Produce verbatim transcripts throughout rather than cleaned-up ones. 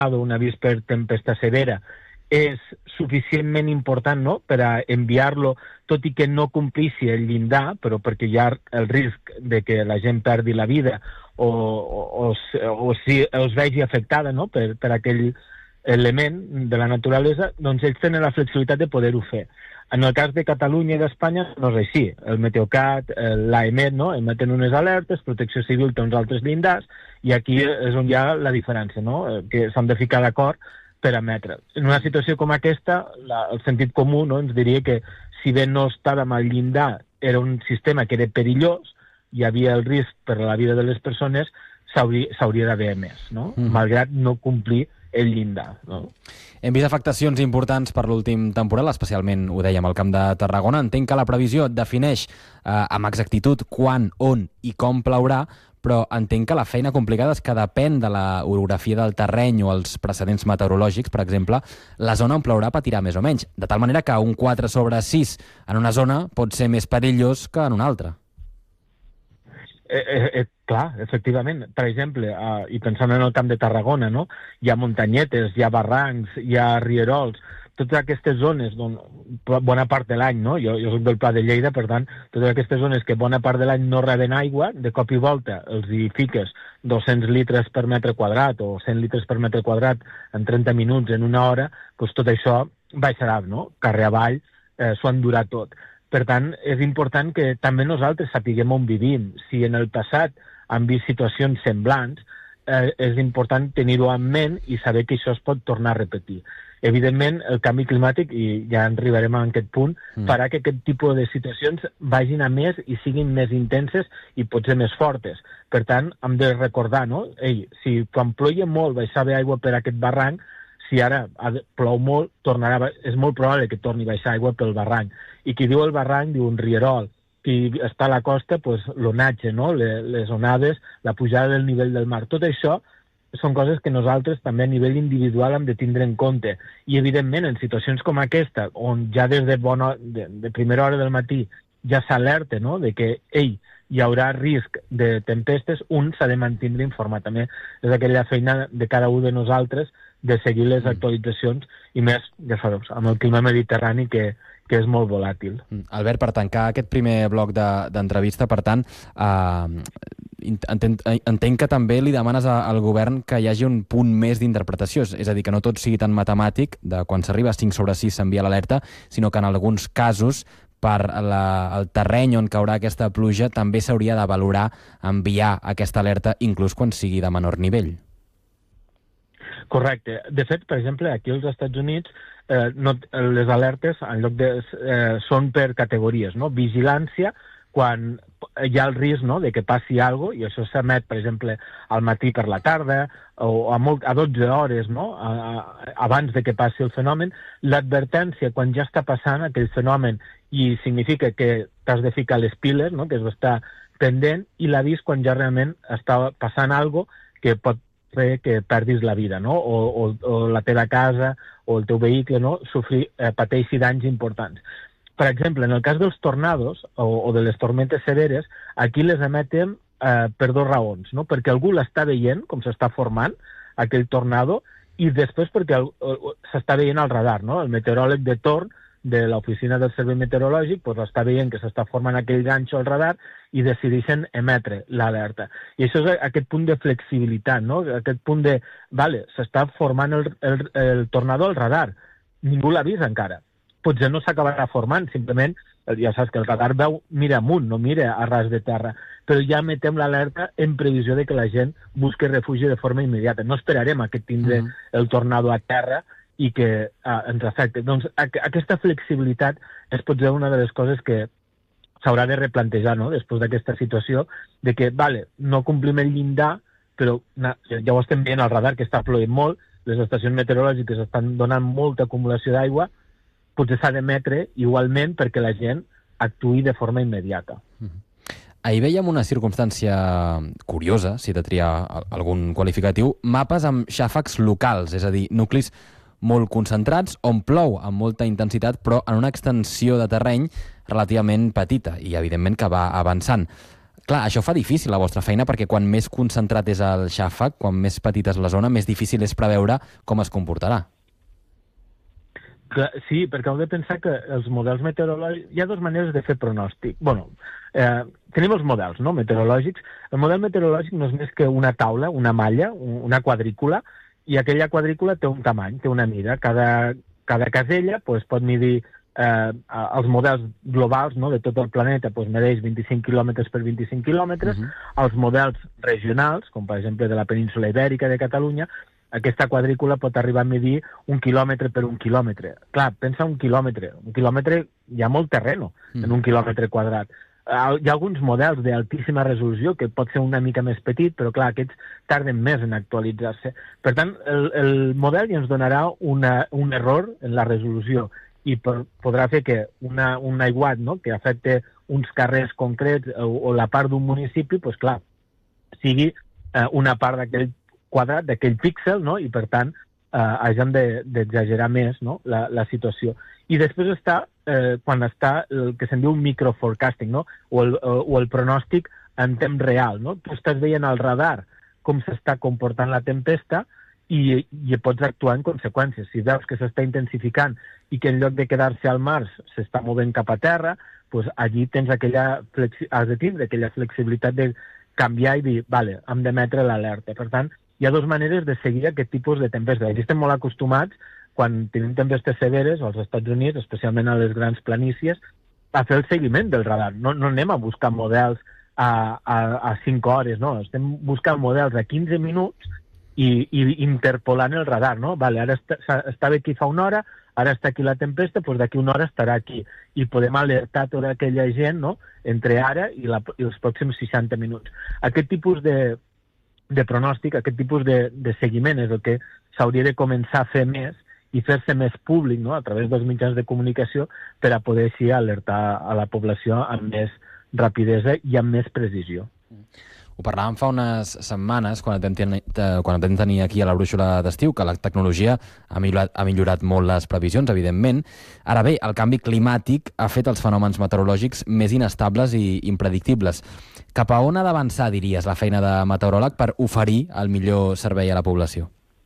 o un avís per tempesta severa és suficientment important, no?, per a enviar-lo, tot i que no complissi el llindar, però perquè hi ha el risc de que la gent perdi la vida o, o, o, o si es vegi afectada, no?, per, per aquell element de la naturalesa, doncs ells tenen la flexibilitat de poder-ho fer. En el cas de Catalunya i d'Espanya no és així. El Meteocat, l'A E M E T, no?, emeten unes alertes, Protecció Civil té uns altres llindars, i aquí és on hi ha la diferència, no?, que s'han de ficar d'acord per emetre. En una situació com aquesta, la, el sentit comú, no?, ens diria que si bé no estàvem al llindar, era un sistema que era perillós, hi havia el risc per a la vida de les persones, s'hauria d'haver emès, no?, mm. malgrat no complir el llindar, no? Hem vist afectacions importants per l'últim temporal, especialment, ho dèiem, al Camp de Tarragona. Entenc que la previsió defineix eh, amb exactitud quan, on i com plourà, però entenc que la feina complicada és que depèn de la orografia del terreny o els precedents meteorològics, per exemple, la zona on plourà patirà més o menys, de tal manera que un quatre sobre sis en una zona pot ser més perillós que en una altra. Eh, eh, eh, clar, efectivament. Per exemple, eh, i pensant en el Camp de Tarragona, no?, hi ha muntanyetes, hi ha barrancs, hi ha rierols, totes aquestes zones, don, bona part de l'any, no?, jo, jo soc del Pla de Lleida, per tant, totes aquestes zones que bona part de l'any no reben aigua, de cop i volta els hi fiques dos-cents litres per metre quadrat o cent litres per metre quadrat en trenta minuts, en una hora, doncs tot això baixarà, no?, carrer avall, eh, s'ho endurà tot. Per tant, és important que també nosaltres sapiguem on vivim. Si en el passat hem vist situacions semblants, eh, és important tenir-ho en ment i saber que això es pot tornar a repetir. Evidentment, el canvi climàtic, i ja en arribarem a aquest punt, mm. farà que aquest tipus de situacions vagin a més i siguin més intenses i potser més fortes. Per tant, hem de recordar, no?, ei, si quan ploia molt baixava aigua per aquest barranc, si ara plou molt, tornarà, és molt probable que torni a baixar aigua pel barranc. I qui diu el barranc diu un rierol. Qui està a la costa, doncs, l'onatge, no?, les, les onades, la pujada del nivell del mar. Tot això són coses que nosaltres també a nivell individual hem de tindre en compte. I, evidentment, en situacions com aquesta, on ja des de, bona, de, de primera hora del matí ja s'alerta, no?, de que, ei, hi haurà risc de tempestes, un s'ha de mantenir informat. També és aquella feina de cada un de nosaltres de seguir les actualitzacions, i més, ja sabeu, amb el clima mediterrani que, que és molt volàtil. Albert, per tancar aquest primer bloc d'entrevista, de, per tant, eh, entenc, entenc que també li demanes al govern que hi hagi un punt més d'interpretació, és a dir, que no tot sigui tan matemàtic, de quan s'arriba a cinc sobre sis s'envia l'alerta, sinó que en alguns casos, per la, el terreny on caurà aquesta pluja, també s'hauria de valorar enviar aquesta alerta, inclús quan sigui de menor nivell. Correcte. De fet, per exemple, aquí als Estats Units eh, no, les alertes en lloc de, eh, són per categories, no? Vigilància, quan hi ha el risc, no?, de que passi alguna cosa, i això s'emet, per exemple, al matí per la tarda o a, molt, a dotze hores, no?, a, a, abans de que passi el fenomen. L'advertència, quan ja està passant aquell fenomen i significa que t'has de ficar les piles, no?, que has d'estar pendent, i l'avís quan ja realment està passant alguna cosa que pot fer que perdis la vida, no?, o, o, o la teva casa o el teu vehicle, no?, sofrir, eh, pateixi danys importants. Per exemple, en el cas dels tornados o, o de les tormentes severes, aquí les emetem eh, per dues raons, no?, perquè algú l'està veient, com s'està formant aquell tornado, i després perquè s'està veient al radar, no?, el meteoròleg de torn de l'oficina del Servei Meteorològic doncs està veient que s'està formant aquell ganxo al radar i decideixen emetre l'alerta. I això és aquest punt de flexibilitat, no?, aquest punt de, vale, s'està formant el, el, el tornado al radar, ningú l'ha vist encara. Potser no s'acabarà formant, simplement, ja saps que el radar veu, mira amunt, no mira a ras de terra, però ja emetem l'alerta en previsió de que la gent busqui refugi de forma immediata. No esperarem a que tindre mm. el tornado a terra i que ah, ens afecti. Doncs aquesta flexibilitat és potser una de les coses que s'haurà de replantejar, no?, després d'aquesta situació, de que, vale, no complim el llindar, però na, ja ho estem veient al radar, que està plovent molt, les estacions meteorològiques estan donant molta acumulació d'aigua, potser s'ha d'emetre igualment perquè la gent actuï de forma immediata. Mm-hmm. Ahir veiem una circumstància curiosa, si de triar algun qualificatiu, mapes amb xàfecs locals, és a dir, nuclis molt concentrats, on plou amb molta intensitat, però en una extensió de terreny relativament petita i, evidentment, que va avançant. Clar, això fa difícil la vostra feina, perquè quan més concentrat és el xàfec, quan més petita és la zona, més difícil és preveure com es comportarà. Sí, perquè heu de pensar que els models meteorològics... Hi ha dues maneres de fer pronòstic. Bueno, eh, tenim els models, no?, meteorològics. El model meteorològic no és més que una taula, una malla, una quadrícula, i aquella quadrícula té un tamany, té una mida. Cada, cada casella pues, pot medir eh, els models globals, no?, de tot el planeta, pues, medeix vint-i-cinc quilòmetres per vint-i-cinc quilòmetres. Uh-huh. Els models regionals, com per exemple de la península Ibèrica de Catalunya, aquesta quadrícula pot arribar a medir un quilòmetre per un quilòmetre. Clar, pensa un quilòmetre. Un quilòmetre hi ha molt terreno mm. en un quilòmetre quadrat. Hi ha alguns models d'altíssima resolució que pot ser una mica més petit, però clar, aquests tarden més en actualitzar-se. Per tant, el, el model ja ens donarà una, un error en la resolució i per, podrà fer que una, un aiguat, no?, que afecte uns carrers concrets o, o la part d'un municipi, doncs clar, sigui eh, una part d'aquell quadrat, d'aquell píxel, no?, i per tant eh, hagin d'exagerar de, més, no?, la, la situació. I després està eh, quan està el que se'n diu microforecasting, no?, o el, o el pronòstic en temps real, no? Tu estàs veient al radar com s'està comportant la tempesta i, i pots actuar en conseqüències. Si veus que s'està intensificant i que en lloc de quedar-se al mar s'està movent cap a terra, doncs allí tens aquella flexi- has de tindre aquella flexibilitat de canviar i dir, vale, hem d'emetre l'alerta. Per tant, hi ha dues maneres de seguir aquest tipus de tempestes. Aquí estem molt acostumats, quan tenim tempestes severes als Estats Units, especialment a les grans planícies, a fer el seguiment del radar. No, no anem a buscar models a, a, a cinc hores, no. Estem buscant models a quinze minuts i, i interpolant el radar, no? Vale, ara està, estava aquí fa una hora, ara està aquí la tempesta, doncs d'aquí una hora estarà aquí. I podem alertar tota aquella gent, no?, entre ara i, la, i els pròxims seixanta minuts. Aquest tipus de de pronòstic, aquest tipus de, de seguiment és el que s'hauria de començar a fer més i fer-se més públic, no?, a través dels mitjans de comunicació per a poder així alertar a la població amb més rapidesa i amb més precisió. Ho parlàvem fa unes setmanes, quan vam tenir, quan vam tenir aquí a la brúixola d'estiu, que la tecnologia ha millorat, ha millorat molt les previsions, evidentment. Ara bé, el canvi climàtic ha fet els fenòmens meteorològics més inestables i impredictibles. Cap a on ha d'avançar, diries, la feina de meteoròleg per oferir el millor servei a la població?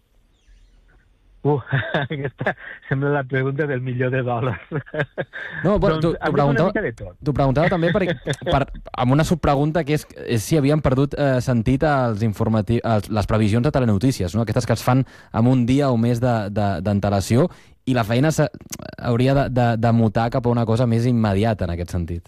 Uh, aquesta sembla la pregunta del milió de dòlars. No, bueno, doncs, t'ho preguntava, preguntava també per, per, amb una subpregunta que és, és si havien perdut eh, sentit els informatius, els, les previsions de telenotícies, no? Aquestes que es fan amb un dia o més d'antelació, de, i la feina hauria de, de, de mutar cap a una cosa més immediata en aquest sentit.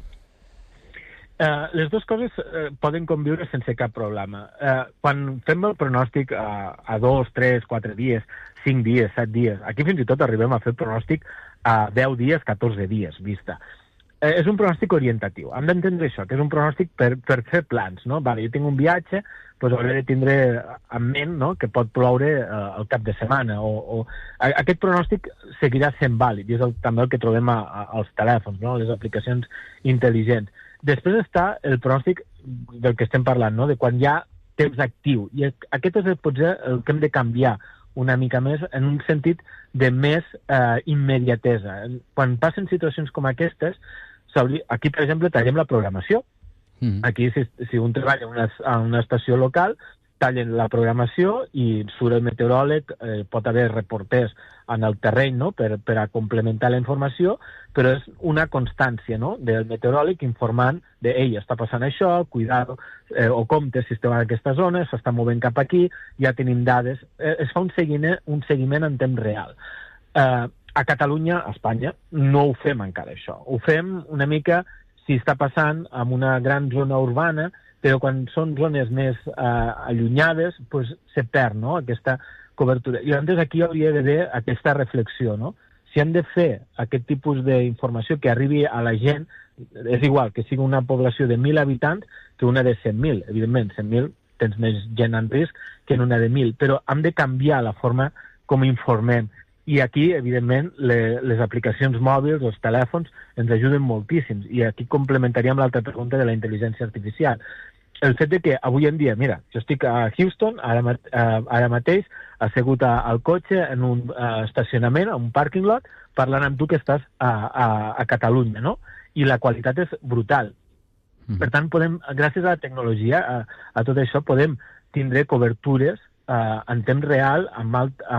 Uh, les dues coses uh, poden conviure sense cap problema. Uh, quan fem el pronòstic uh, a dos, tres, quatre dies, cinc dies, set dies, aquí fins i tot arribem a fer pronòstic a deu dies, catorze dies, vista. Uh, és un pronòstic orientatiu. Hem d'entendre això, que és un pronòstic per, per fer plans, no? Vale, jo tinc un viatge, doncs hauré de tindre en ment, no?, que pot ploure uh, el cap de setmana. O, o... Aquest pronòstic seguirà sent vàlid, i és el, també el que trobem a, a, als telèfons, no?, les aplicacions intel·ligents. Després està el pronòstic del que estem parlant, no?, de quan hi ha temps actiu. I aquest és potser el que hem de canviar una mica més en un sentit de més eh, immediatesa. Quan passen situacions com aquestes, aquí, per exemple, tallem la programació. Mm. Aquí, si, si un treballa en una, en una estació local, tallen la programació i surt el meteoròleg, eh, pot haver reporters en el terreny, no?, per, per a complementar la informació, però és una constància, no?, del meteoròleg informant de «Ei, està passant això, cuidado, eh, o compte si esteu en aquesta zona, s'està movent cap aquí, ja tenim dades». Eh, es fa un seguiment, un seguiment en temps real. Eh, a Catalunya, a Espanya, no ho fem encara, això. Ho fem una mica si està passant en una gran zona urbana, però quan són zones més eh, allunyades, pues, se perd, no?, aquesta cobertura. I llavors aquí hauria d'haver aquesta reflexió, no? Si han de fer aquest tipus d'informació que arribi a la gent, és igual que sigui una població de mil habitants que una de cent mil. Evidentment, cent mil tens més gent en risc que en una de mil, però hem de canviar la forma com informem. I aquí, evidentment, le, les aplicacions mòbils, els telèfons, ens ajuden moltíssim. I aquí complementaríem l'altra pregunta de la intel·ligència artificial. El fet de que avui en dia, mira, jo estic a Houston, ara, ara mateix, assegut al cotxe en un uh, estacionament, en un parking lot, parlant amb tu que estàs a, a, a Catalunya, no? I la qualitat és brutal. Mm-hmm. Per tant, podem, gràcies a la tecnologia, a, a tot això, podem tindre cobertures eh, en temps real amb, alt,